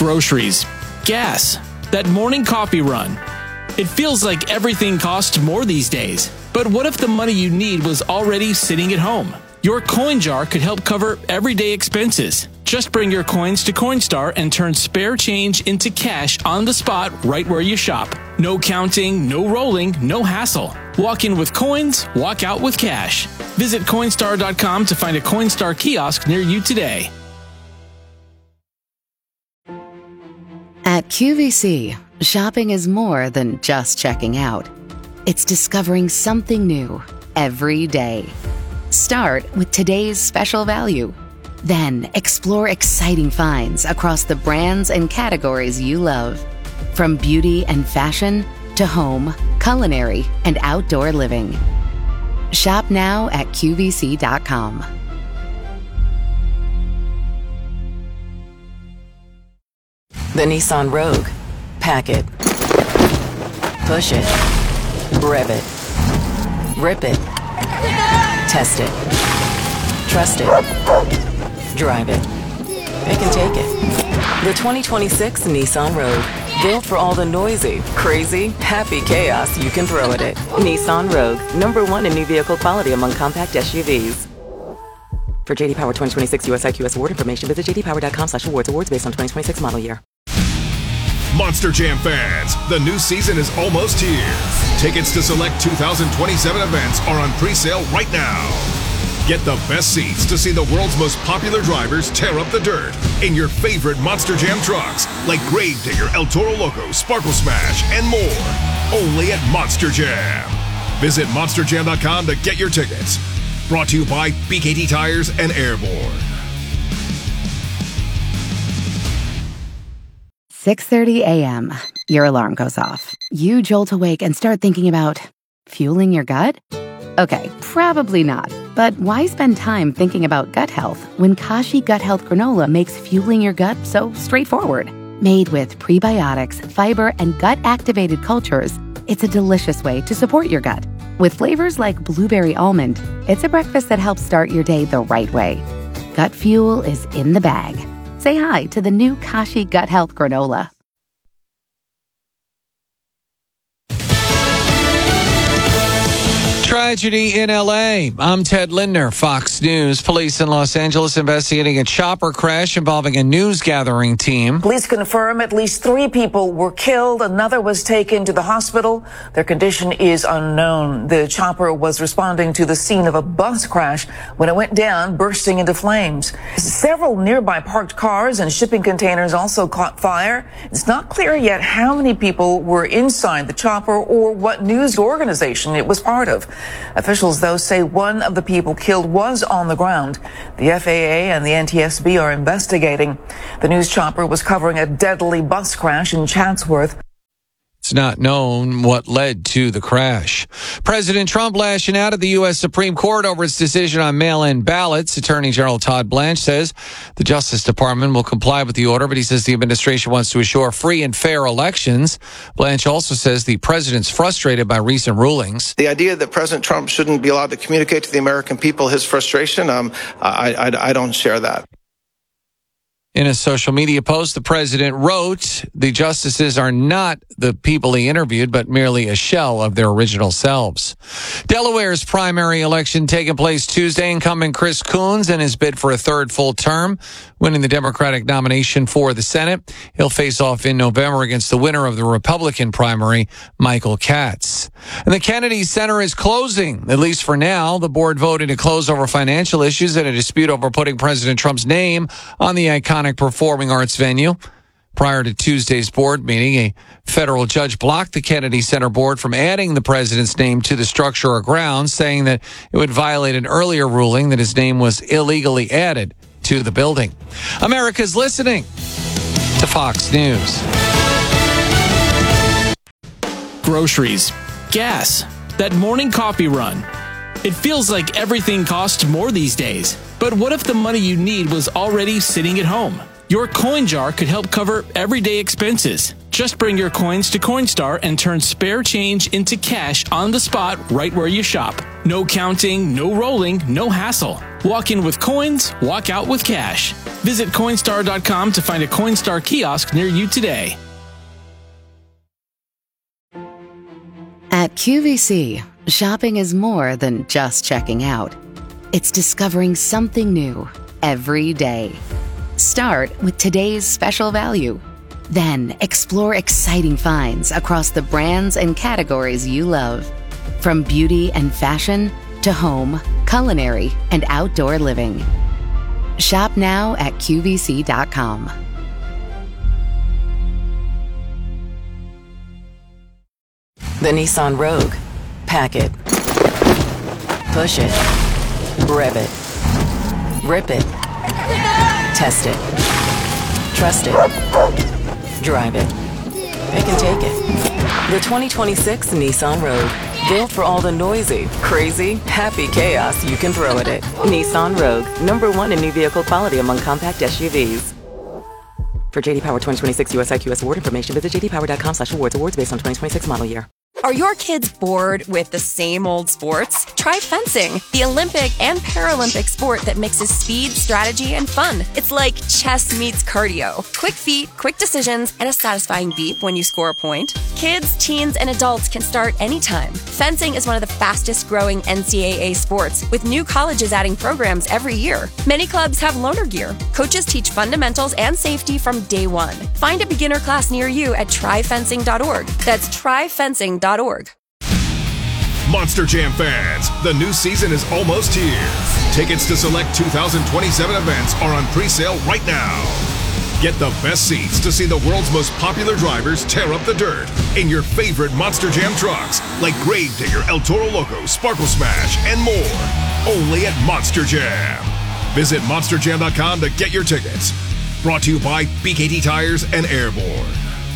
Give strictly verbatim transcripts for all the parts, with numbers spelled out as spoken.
Groceries, gas, that morning coffee run. It feels like everything costs more these days. But what if the money you need was already sitting at home? Your coin jar could help cover everyday expenses. Just bring your coins to Coinstar and turn spare change into cash on the spot right where you shop. No counting, no rolling, no hassle. Walk in with coins, walk out with cash. Visit Coinstar dot com to find a Coinstar kiosk near you today. At Q V C, shopping is more than just checking out. It's discovering something new every day. Start with today's special value. Then explore exciting finds across the brands and categories you love. From beauty and fashion to home, culinary, and outdoor living. Shop now at Q V C dot com. The Nissan Rogue. Pack it. Push it. Rev it. Rip it. Test it. Trust it. Drive it. Pick and take it. The twenty twenty-six Nissan Rogue. Built for all the noisy, crazy, happy chaos you can throw at it. Nissan Rogue. Number one in new vehicle quality among compact S U Vs. For J D Power twenty twenty-six U S I Q S award information, visit j d power dot com slash awards. Awards based on twenty twenty-six model year. Monster Jam fans, the new season is almost here. Tickets to select two thousand twenty-seven events are on pre-sale right now. Get the best seats to see the world's most popular drivers tear up the dirt in your favorite Monster Jam trucks like Gravedigger, El Toro Loco, Sparkle Smash, and more. Only at Monster Jam. Visit monster jam dot com to get your tickets. Brought to you by B K T Tires and Airborne. six thirty a.m. Your alarm goes off. You jolt awake and start thinking about fueling your gut? Okay, probably not. But why spend time thinking about gut health when Kashi Gut Health Granola makes fueling your gut so straightforward? Made with prebiotics, fiber, and gut-activated cultures, it's a delicious way to support your gut. With flavors like blueberry almond, it's a breakfast that helps start your day the right way. Gut fuel is in the bag. Say hi to the new Kashi Gut Health Granola. Tragedy in L A. I'm Ted Lindner, Fox News. Police in Los Angeles investigating a chopper crash involving a news gathering team. Police confirm at least three people were killed. Another was taken to the hospital. Their condition is unknown. The chopper was responding to the scene of a bus crash when it went down, bursting into flames. Several nearby parked cars and shipping containers also caught fire. It's not clear yet how many people were inside the chopper or what news organization it was part of. Officials, though, say one of the people killed was on the ground. The F A A and the N T S B are investigating. The news chopper was covering a deadly bus crash in Chatsworth. It's not known what led to the crash. President Trump lashing out at the U S Supreme Court over its decision on mail-in ballots. Attorney General Todd Blanche says the Justice Department will comply with the order, but he says the administration wants to assure free and fair elections. Blanche also says the president's frustrated by recent rulings. The idea that President Trump shouldn't be allowed to communicate to the American people his frustration, um, I, I, I don't share that. In a social media post, the president wrote, the justices are not the people he interviewed, but merely a shell of their original selves. Delaware's primary election taking place Tuesday. Incumbent Chris Coons in his bid for a third full term, winning the Democratic nomination for the Senate. He'll face off in November against the winner of the Republican primary, Michael Katz. And the Kennedy Center is closing, at least for now. The board voted to close over financial issues and a dispute over putting President Trump's name on the iconic performing arts venue. Prior to Tuesday's board meeting, a federal judge blocked the Kennedy Center board from adding the president's name to the structure or grounds, saying that it would violate an earlier ruling that his name was illegally added to the building. America's listening to Fox News. Groceries, gas, that morning coffee run. It feels like everything costs more these days. But what if the money you need was already sitting at home? Your coin jar could help cover everyday expenses. Just bring your coins to Coinstar and turn spare change into cash on the spot right where you shop. No counting, no rolling, no hassle. Walk in with coins, walk out with cash. Visit Coinstar dot com to find a Coinstar kiosk near you today. At Q V C, shopping is more than just checking out. It's discovering something new every day. Start with today's special value. Then explore exciting finds across the brands and categories you love. From beauty and fashion to home, culinary, and outdoor living. Shop now at Q V C dot com. The Nissan Rogue. Pack it. Push it. Rev it. Rip it. Test it. Trust it. Drive it. It can take it. The twenty twenty-six Nissan Rogue. Built for all the noisy, crazy, happy chaos you can throw at it. Nissan Rogue. Number one in new vehicle quality among compact S U Vs. For J D Power twenty twenty-six U S I Q S award information, visit j d power dot com slash awards. Awards based on twenty twenty-six model year. Are your kids bored with the same old sports? Try fencing, the Olympic and Paralympic sport that mixes speed, strategy, and fun. It's like chess meets cardio. Quick feet, quick decisions, and a satisfying beep when you score a point. Kids, teens, and adults can start anytime. Fencing is one of the fastest growing N C double A sports, with new colleges adding programs every year. Many clubs have loaner gear. Coaches teach fundamentals and safety from day one. Find a beginner class near you at try fencing dot org. That's try fencing dot org. Monster Jam fans, the new season is almost here. Tickets to select two thousand twenty-seven events are on pre-sale right now. Get the best seats to see the world's most popular drivers tear up the dirt in your favorite Monster Jam trucks, like Gravedigger, El Toro Loco, Sparkle Smash, and more. Only at Monster Jam. Visit monster jam dot com to get your tickets. Brought to you by B K T Tires and Airborne.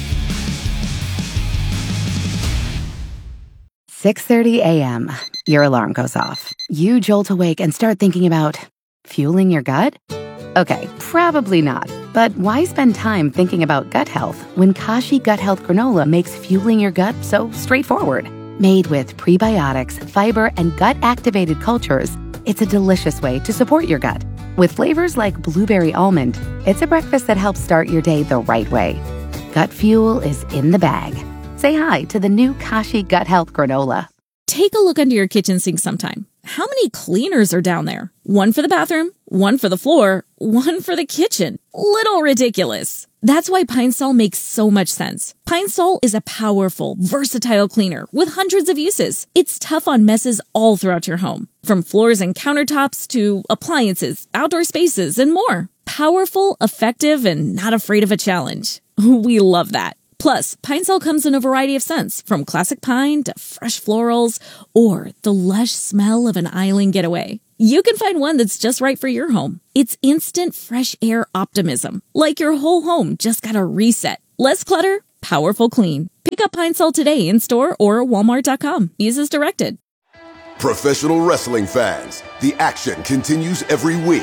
six thirty a.m. Your alarm goes off. You jolt awake and start thinking about fueling your gut? Okay, probably not. But why spend time thinking about gut health when Kashi Gut Health Granola makes fueling your gut so straightforward? Made with prebiotics, fiber, and gut-activated cultures, it's a delicious way to support your gut. With flavors like blueberry almond, it's a breakfast that helps start your day the right way. Gut fuel is in the bag. Say hi to the new Kashi Gut Health Granola. Take a look under your kitchen sink sometime. How many cleaners are down there? One for the bathroom, one for the floor, one for the kitchen. Little ridiculous. That's why Pine Sol makes so much sense. Pine Sol is a powerful, versatile cleaner with hundreds of uses. It's tough on messes all throughout your home, from floors and countertops to appliances, outdoor spaces, and more. Powerful, effective, and not afraid of a challenge. We love that. Plus, Pine Sol comes in a variety of scents, from classic pine to fresh florals, or the lush smell of an island getaway. You can find one that's just right for your home. It's instant fresh air optimism, like your whole home just got a reset. Less clutter, powerful clean. Pick up Pine Sol today in store or walmart dot com. Use as directed. Professional wrestling fans, the action continues every week.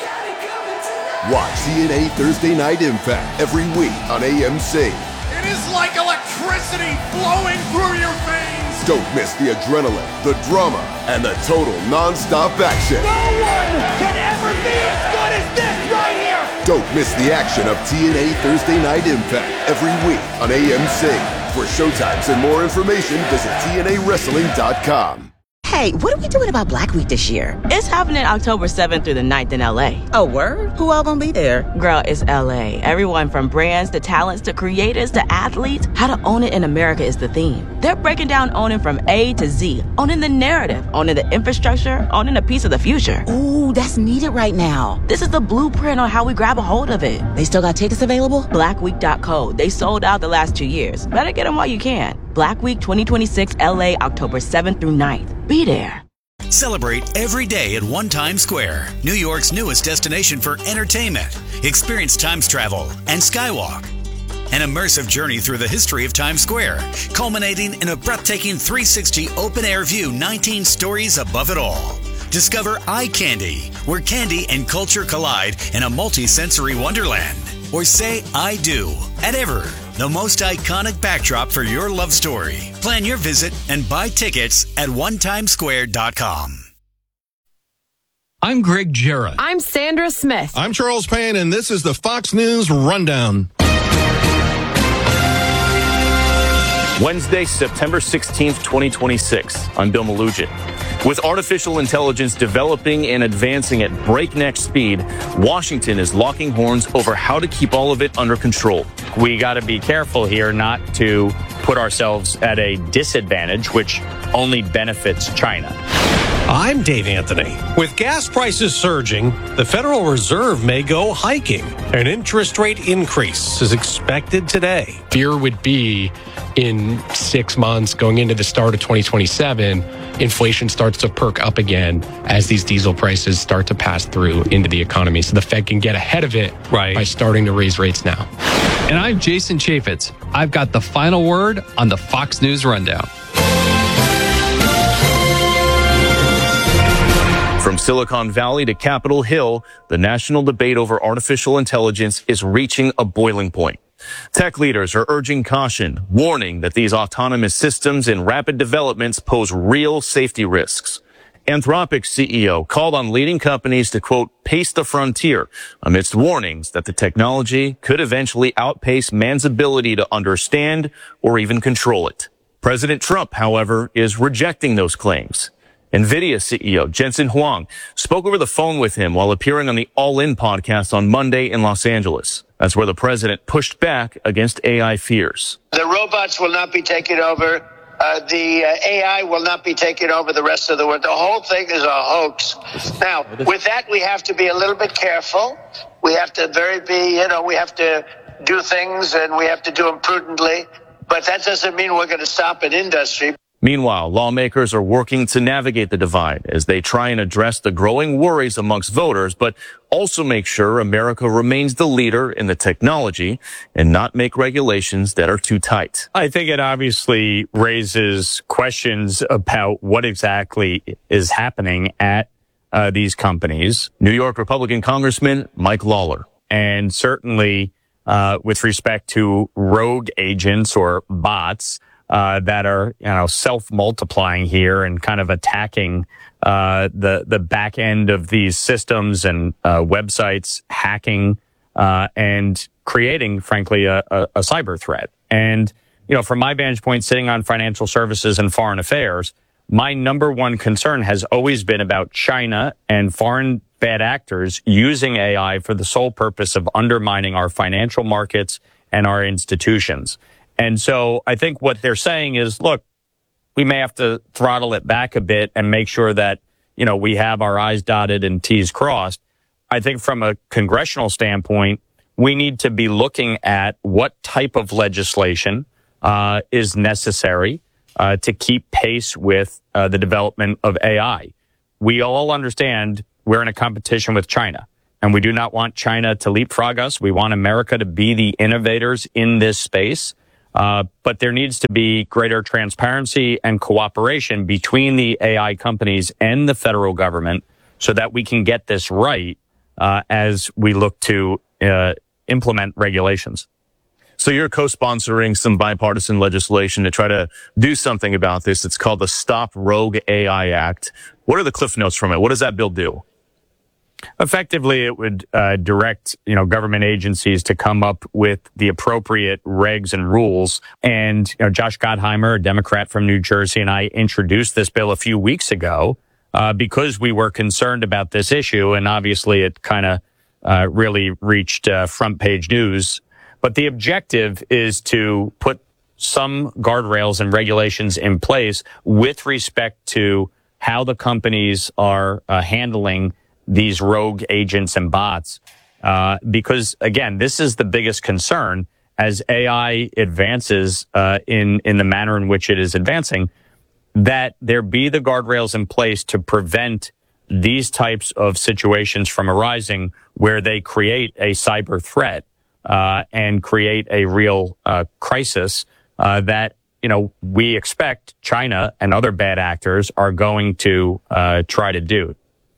Watch T N A Thursday Night Impact every week on A M C. It is like electricity flowing through your veins. Don't miss the adrenaline, the drama, and the total non-stop action. No one can ever be as good as this right here. Don't miss the action of T N A Thursday Night Impact every week on A M C. For showtimes and more information, visit T N A wrestling dot com. Hey, what are we doing about Black Week this year? It's happening October seventh through the ninth in L A. Oh, word? Who all gonna be there? Girl, it's L A. Everyone from brands to talents to creators to athletes. How to own it in America is the theme. They're breaking down owning from A to Z. Owning the narrative, owning the infrastructure, owning a piece of the future. Ooh, that's needed right now. This is the blueprint on how we grab a hold of it. They still got tickets available? black week dot co. They sold out the last two years. Better get them while you can. Black Week twenty twenty-six L A, October seventh through ninth. Be there. Celebrate every day at One Times Square, New York's newest destination for entertainment. Experience Times travel and Skywalk. An immersive journey through the history of Times Square, culminating in a breathtaking three sixty open-air view, nineteen stories above it all. Discover Eye Candy, where candy and culture collide in a multi-sensory wonderland. or say I do at Ever, the most iconic backdrop for your love story. Plan your visit and buy tickets at one times square dot com. I'm Greg Jarrett. I'm Sandra Smith. I'm Charles Payne, and this is the Fox News Rundown. Wednesday, September sixteenth, twenty twenty-six. I'm Bill Malugin. With artificial intelligence developing and advancing at breakneck speed, Washington is locking horns over how to keep all of it under control. We got to be careful here not to put ourselves at a disadvantage, which only benefits China. I'm Dave Anthony. With gas prices surging, the Federal Reserve may go hiking. An interest rate increase is expected today. Fear would be in six months going into the start of twenty twenty-seven, inflation starts to perk up again as these diesel prices start to pass through into the economy. So the Fed can get ahead of it right. by starting to raise rates now. And I'm Jason Chaffetz. I've got the final word on the Fox News Rundown. From Silicon Valley to Capitol Hill, the national debate over artificial intelligence is reaching a boiling point. Tech leaders are urging caution, warning that these autonomous systems in rapid developments pose real safety risks. Anthropic's C E O called on leading companies to, quote, pace the frontier amidst warnings that the technology could eventually outpace man's ability to understand or even control it. President Trump, however, is rejecting those claims. NVIDIA C E O Jensen Huang spoke over the phone with him while appearing on the All In podcast on Monday in Los Angeles. That's where the president pushed back against A I fears. The robots will not be taking over. Uh, the uh, A I will not be taking over the rest of the world. The whole thing is a hoax. Now, with that, we have to be a little bit careful. We have to very be, you know, we have to do things and we have to do them prudently. But that doesn't mean we're going to stop an industry. Meanwhile, lawmakers are working to navigate the divide as they try and address the growing worries amongst voters, but also make sure America remains the leader in the technology and not make regulations that are too tight. I think it obviously raises questions about what exactly is happening at uh, these companies. New York Republican Congressman Mike Lawler. And certainly uh, with respect to rogue agents or bots, Uh, that are, you know, self-multiplying here and kind of attacking uh, the the back end of these systems and uh, websites, hacking uh, and creating, frankly, a, a, a cyber threat. And, you know, from my vantage point, sitting on financial services and foreign affairs, my number one concern has always been about China and foreign bad actors using A I for the sole purpose of undermining our financial markets and our institutions. And so I think what they're saying is, look, we may have to throttle it back a bit and make sure that, you know, we have our I's dotted and T's crossed. I think from a congressional standpoint, we need to be looking at what type of legislation uh, is necessary uh, to keep pace with uh, the development of A I. We all understand we're in a competition with China, and we do not want China to leapfrog us. We want America to be the innovators in this space. Uh, but there needs to be greater transparency and cooperation between the A I companies and the federal government so that we can get this right uh, as we look to uh, implement regulations. So you're co-sponsoring some bipartisan legislation to try to do something about this. It's called the Stop Rogue A I Act. What are the cliff notes from it? What does that bill do? Effectively, it would uh, direct, you know, government agencies to come up with the appropriate regs and rules. And, you know, Josh Gottheimer, a Democrat from New Jersey, and I introduced this bill a few weeks ago uh, because we were concerned about this issue. And obviously, it kind of uh, really reached uh, front page news. But the objective is to put some guardrails and regulations in place with respect to how the companies are uh, handling these rogue agents and bots, uh, because, again, this is the biggest concern as A I advances uh, in, in the manner in which it is advancing, that there be the guardrails in place to prevent these types of situations from arising where they create a cyber threat uh, and create a real uh, crisis uh, that, you know, we expect China and other bad actors are going to uh, try to do.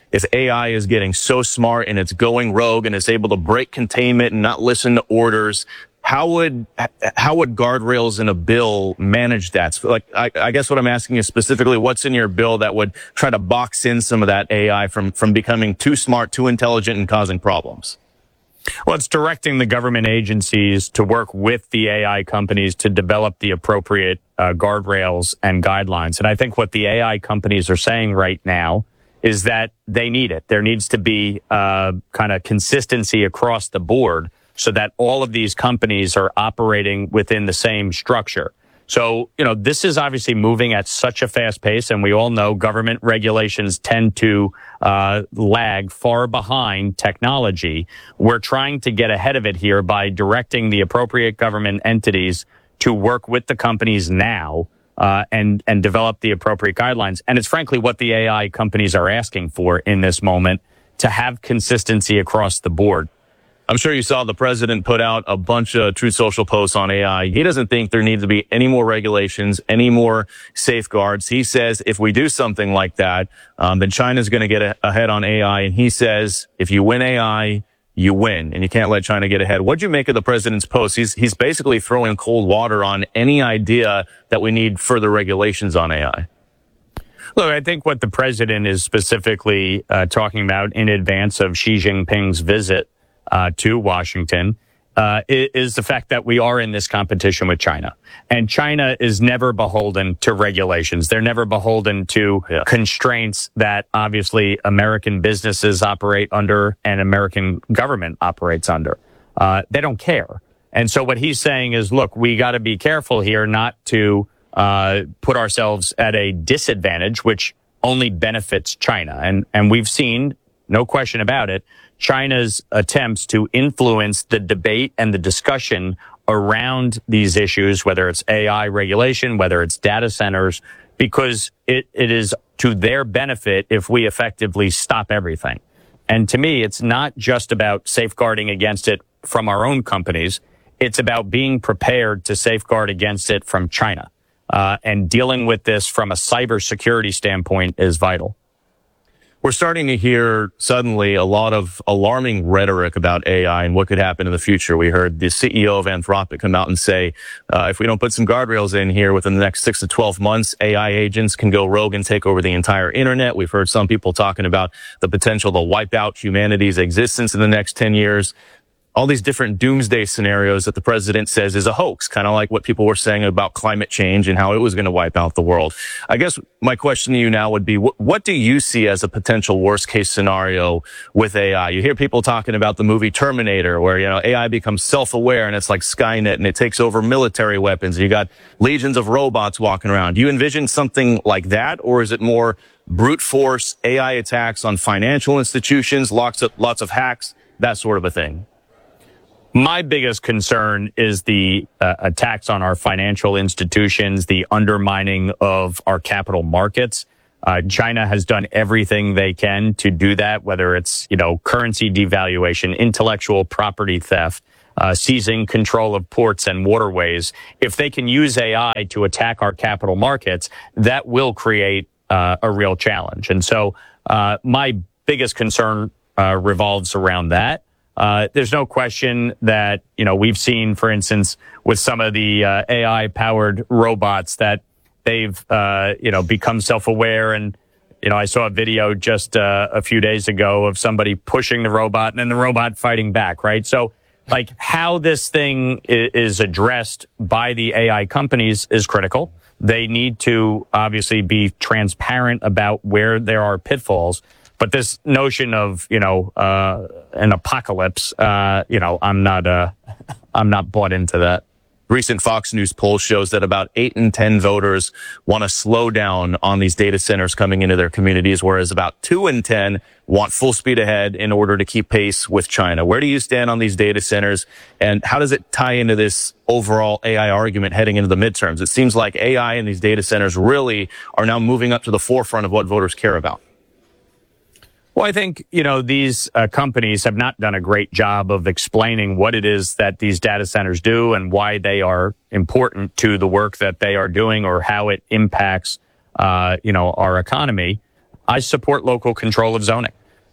if A I is getting so smart and it's going rogue and it's able to break containment and not listen to orders, how would how would guardrails in a bill manage that? So like, I, I guess what I'm asking is specifically, what's in your bill that would try to box in some of that A I from from becoming too smart, too intelligent, and causing problems? Well, it's directing the government agencies to work with the A I companies to develop the appropriate uh, guardrails and guidelines. And I think what the A I companies are saying right now is that they need it. There needs to be uh, kind of consistency across the board so that all of these companies are operating within the same structure. So, you know, this is obviously moving at such a fast pace, and we all know government regulations tend to uh, lag far behind technology. We're trying to get ahead of it here by directing the appropriate government entities to work with the companies now uh, and, and develop the appropriate guidelines. And it's frankly what the A I companies are asking for in this moment, to have consistency across the board. I'm sure you saw the president put out a bunch of Truth Social posts on A I. He doesn't think there needs to be any more regulations, any more safeguards. He says if we do something like that, um, then China's going to get a- ahead on A I. And he says if you win A I, you win, and you can't let China get ahead. What'd you make of the president's post? He's he's basically throwing cold water on any idea that we need further regulations on A I. Look, I think what the president is specifically uh, talking about in advance of Xi Jinping's visit uh, to Washington uh, is the fact that we are in this competition with China. And China is never beholden to regulations. They're never beholden to yeah. constraints that obviously American businesses operate under and American government operates under. Uh, they don't care. And so what he's saying is, look, we got to be careful here not to uh, put ourselves at a disadvantage, which only benefits China. And, and we've seen, no question about it, China's attempts to influence the debate and the discussion around these issues, whether it's A I regulation, whether it's data centers, because it, it is to their benefit if we effectively stop everything. And to me, it's not just about safeguarding against it from our own companies. It's about being prepared to safeguard against it from China. Uh, and dealing with this from a cybersecurity standpoint is vital. We're starting to hear suddenly a lot of alarming rhetoric about A I and what could happen in the future. We heard the C E O of Anthropic come out and say, uh, if we don't put some guardrails in here within the next six to twelve months, A I agents can go rogue and take over the entire internet. We've heard some people talking about the potential to wipe out humanity's existence in the next ten years. All these different doomsday scenarios that the president says is a hoax, kind of like what people were saying about climate change and how it was going to wipe out the world. I guess my question to you now would be, what, what do you see as a potential worst case scenario with A I? You hear people talking about the movie Terminator, where, you know, A I becomes self-aware and it's like Skynet and it takes over military weapons. You got legions of robots walking around. Do you envision something like that, or is it more brute force A I attacks on financial institutions, lots of, lots of hacks, that sort of a thing? My biggest concern is the uh, attacks on our financial institutions, the undermining of our capital markets. Uh, China has done everything they can to do that, whether it's, you know, currency devaluation, intellectual property theft, uh, seizing control of ports and waterways. If they can use A I to attack our capital markets, that will create uh, a real challenge. And so uh, my biggest concern uh, revolves around that. Uh, there's no question that, you know, we've seen, for instance, with some of the uh, A I-powered robots that they've, uh, you know, become self-aware. And, you know, I saw a video just uh, a few days ago of somebody pushing the robot and then the robot fighting back, right? So, like, how this thing is addressed by the A I companies is critical. They need to obviously be transparent about where there are pitfalls. But this notion of, you know, uh, an apocalypse, uh, you know, I'm not, uh, I'm not bought into that. Recent Fox News poll shows that about eight in ten voters want to slow down on these data centers coming into their communities, whereas about two in ten want full speed ahead in order to keep pace with China. Where do you stand on these data centers, and how does it tie into this overall A I argument heading into the midterms? It seems like A I and these data centers really are now moving up to the forefront of what voters care about. Well, I think, you know, these uh, companies have not done a great job of explaining what it is that these data centers do and why they are important to the work that they are doing or how it impacts, uh, you know, our economy. I support local control of zoning.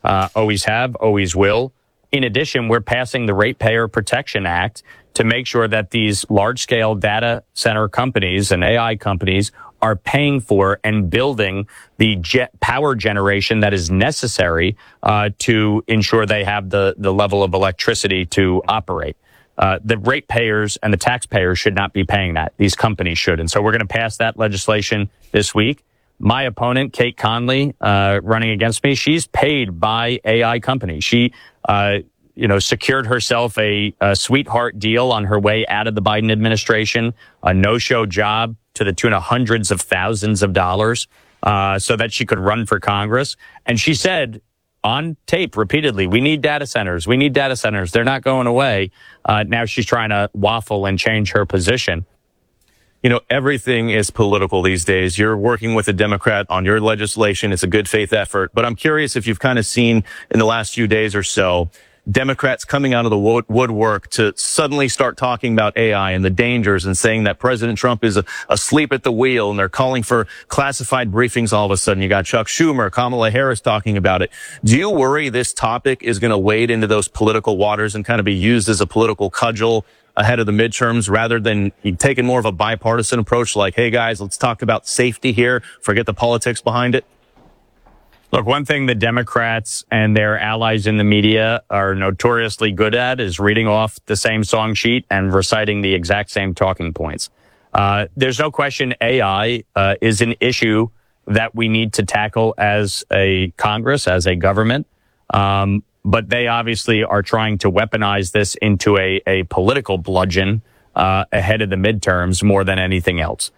uh, always have, always will. In addition, we're passing the Ratepayer Protection Act to make sure that these large-scale data center companies and A I companies are paying for and building the jet power generation that is necessary uh, to ensure they have the, the level of electricity to operate. Uh, the ratepayers and the taxpayers should not be paying that. These companies should. And so we're going to pass that legislation this week. My opponent, Kate Conley, uh, running against me, she's paid by A I companies. She, uh, you know, secured herself a, a sweetheart deal on her way out of the Biden administration, a no-show job to the tune of hundreds of thousands of dollars, uh, so that she could run for Congress. And she said on tape repeatedly, we need data centers. We need data centers. They're not going away. Uh, now she's trying to waffle and change her position. You know, everything is political these days. You're working with a Democrat on your legislation. It's a good faith effort. But I'm curious if you've kind of seen in the last few days or so, Democrats coming out of the wood- woodwork to suddenly start talking about A I and the dangers and saying that President Trump is a- asleep at the wheel, and they're calling for classified briefings all of a sudden. You got Chuck Schumer, Kamala Harris talking about it. Do you worry this topic is going to wade into those political waters and kind of be used as a political cudgel ahead of the midterms rather than taking more of a bipartisan approach like, hey, guys, let's talk about safety here, forget the politics behind it? Look, one thing the Democrats and their allies in the media are notoriously good at is reading off the same song sheet and reciting the exact same talking points. Uh, there's no question A I uh, is an issue that we need to tackle as a Congress, as a government. Um, but they obviously are trying to weaponize this into a, a political bludgeon uh, ahead of the midterms more than anything else.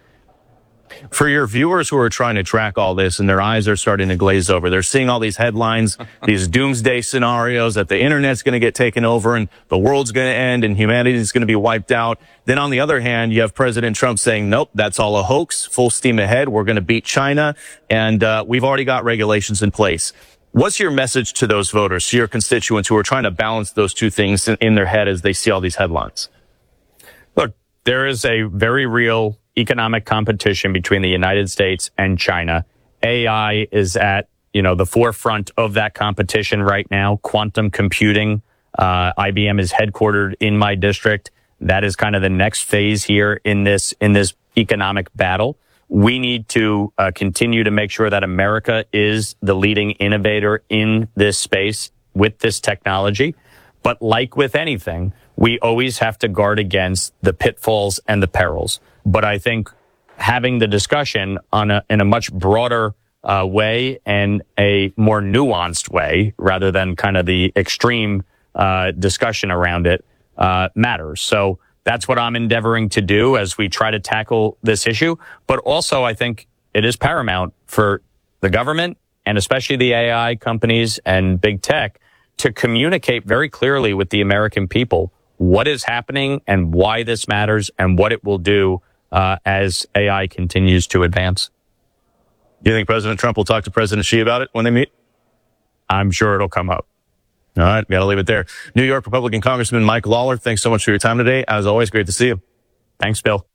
For your viewers who are trying to track all this and their eyes are starting to glaze over, they're seeing all these headlines, these doomsday scenarios that the internet's going to get taken over and the world's going to end and humanity is going to be wiped out. Then on the other hand, you have President Trump saying, nope, that's all a hoax, full steam ahead. We're going to beat China. And uh, we've already got regulations in place. What's your message to those voters, to your constituents who are trying to balance those two things in, in their head as they see all these headlines? Look, there is a very real economic competition between the United States and China. A I is at, you know, the forefront of that competition right now. Quantum computing. Uh, I B M is headquartered in my district. That is kind of the next phase here in this, in this economic battle. We need to uh, continue to make sure that America is the leading innovator in this space with this technology. But like with anything, we always have to guard against the pitfalls and the perils. But I think having the discussion on a, in a much broader uh, way and a more nuanced way, rather than kind of the extreme uh, discussion around it, uh, matters. So that's what I'm endeavoring to do as we try to tackle this issue. But also, I think it is paramount for the government and especially the A I companies and big tech to communicate very clearly with the American people what is happening and why this matters and what it will do uh, as A I continues to advance. Do you think President Trump will talk to President Xi about it when they meet? I'm sure it'll come up. All right, got to leave it there. New York Republican Congressman Mike Lawler, thanks so much for your time today. As always, great to see you. Thanks, Bill.